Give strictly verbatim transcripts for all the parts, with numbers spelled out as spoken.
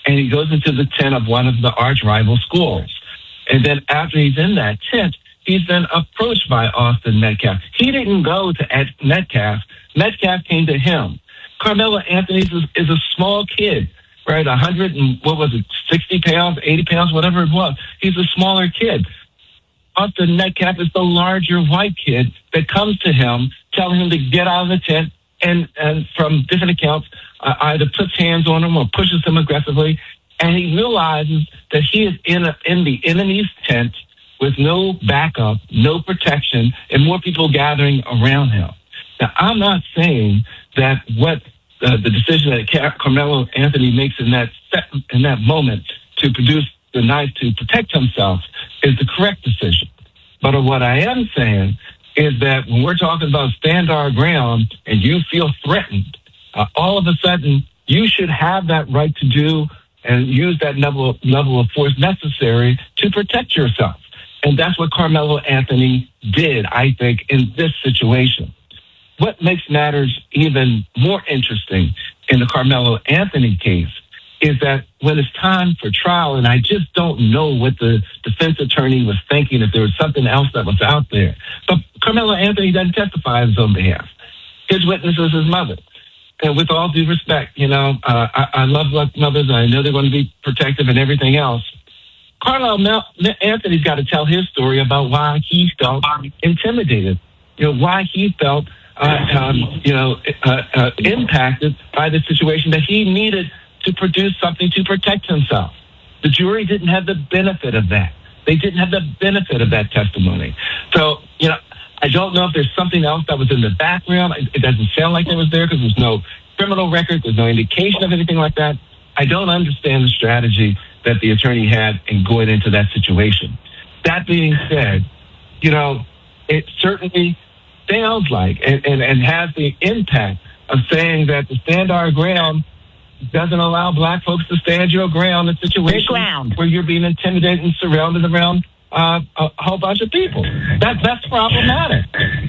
and he goes into the tent of one of the arch rival schools. And then after he's in that tent, he's then approached by Austin Metcalf. He didn't go to Ed Metcalf. Metcalf came to him. Carmelo Anthony is, is a small kid, right? A hundred and what was it, sixty pounds, eighty pounds, whatever it was. He's a smaller kid. Austin Metcalf is the larger white kid that comes to him, telling him to get out of the tent, and, and from different accounts, uh, either puts hands on him or pushes him aggressively. And he realizes that he is in a, in the enemy's tent with no backup, no protection, and more people gathering around him. Now, I'm not saying that what uh, the decision that Car- Carmelo Anthony makes in that in that moment to produce the knife to protect himself is the correct decision. But what I am saying is that when we're talking about stand our ground and you feel threatened, uh, all of a sudden you should have that right to do and use that level, level of force necessary to protect yourself. And that's what Carmelo Anthony did, I think, in this situation. What makes matters even more interesting in the Carmelo Anthony case is that when it's time for trial, and I just don't know what the defense attorney was thinking, if there was something else that was out there. But Carmelo Anthony doesn't testify on his own behalf. His witness is his mother. And with all due respect, you know, uh, I, I love black mothers, and I know they're going to be protective and everything else. Carmelo Mel- Anthony's got to tell his story about why he felt intimidated, you know, why he felt, uh, um, you know, uh, uh, impacted by the situation that he needed to produce something to protect himself. The jury didn't have the benefit of that. They didn't have the benefit of that testimony. So, you know, I don't know if there's something else that was in the background. It doesn't sound like it was there because there's no criminal record. There's no indication of anything like that. I don't understand the strategy that the attorney had in going into that situation. That being said, you know, it certainly sounds like and, and, and has the impact of saying that the stand our ground doesn't allow black folks to stand your ground in situations where you're being intimidated and surrounded around uh, a whole bunch of people. That that's problematic.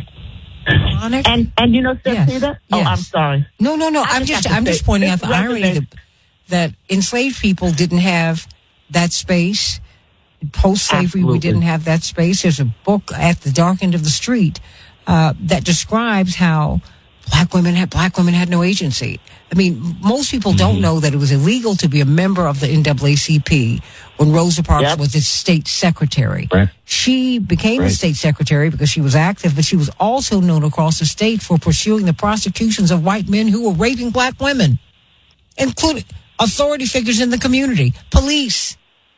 And and you know, Steph, yes. that? Oh, yes. I'm sorry. No, no, no. I'm just I'm just pointing out the irony that, that enslaved people didn't have that space. Post-slavery, Absolutely. we didn't have that space. There's a book at the dark end of the street uh, that describes how black women had black women had no agency. I mean, most people mm-hmm. don't know that it was illegal to be a member of the N double A C P when Rosa Parks yep. was its state secretary. Right. She became right. the state secretary because she was active, but she was also known across the state for pursuing the prosecutions of white men who were raping black women, including authority figures in the community, police.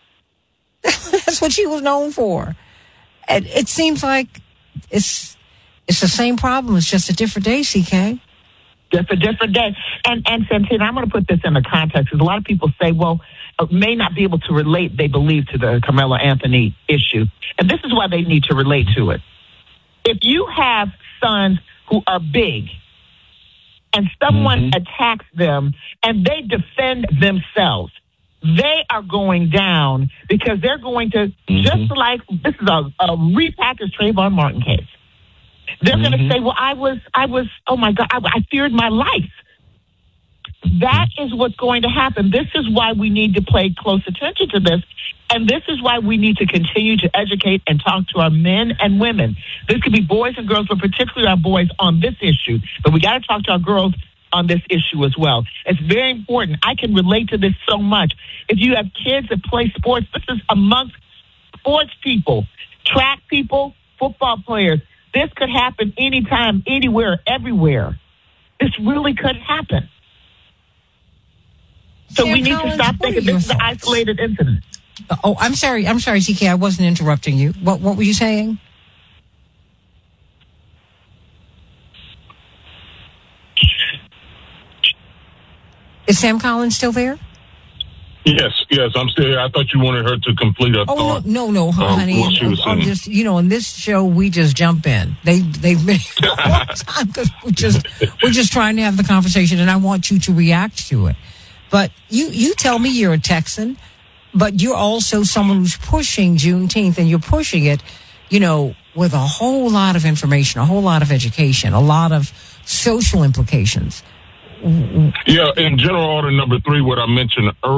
That's what she was known for. And it seems like it's it's the same problem. It's just a different day, C K. Just a different day. And, and Santana, I'm going to put this in the context because a lot of people say, well, uh, may not be able to relate, they believe, to the Carmelo Anthony issue. And this is why they need to relate to it. If you have sons who are big and someone mm-hmm. attacks them and they defend themselves, they are going down because they're going to, mm-hmm. just like, this is a, a repackaged Trayvon Martin case. They're mm-hmm. going to say, well, I was, I was, oh my God, I, I feared my life. That is what's going to happen. This is why we need to pay close attention to this. And this is why we need to continue to educate and talk to our men and women. This could be boys and girls, but particularly our boys on this issue. But we got to talk to our girls on this issue as well. It's very important. I can relate to this so much. If you have kids that play sports, this is amongst sports people, track people, football players. This could happen anytime, anywhere, everywhere. This really could happen. So Sam we need Collins, to stop thinking this is an isolated incident. Oh, I'm sorry. I'm sorry, C K. I wasn't interrupting you. What What were you saying? Is Sam Collins still there? Yes, yes, I'm still here. I thought you wanted her to complete her oh, thought. Oh, no, no, no, um, honey. what she was I'm saying. just, you know, in this show, we just jump in. They, they've been a long time because we're just, we're just trying to have the conversation, and I want you to react to it. But you, you tell me you're a Texan, but you're also someone who's pushing Juneteenth, and you're pushing it, you know, with a whole lot of information, a whole lot of education, a lot of social implications. Yeah, in general order number three, what I mentioned earlier.